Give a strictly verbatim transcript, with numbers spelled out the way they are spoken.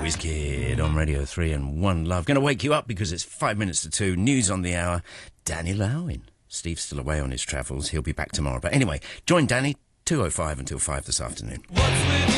WizKid on Radio three and One Love. Going to wake you up because it's five minutes to two. News on the hour. Danny Lowin. Steve's still away on his travels. He'll be back tomorrow. But anyway, join Danny, two oh five until five this afternoon.